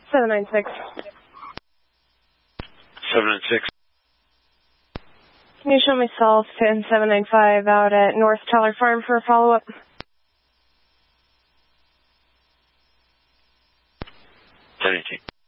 796. 796. Can you show myself and 795 out at North Tyler Farm for a follow-up? 718.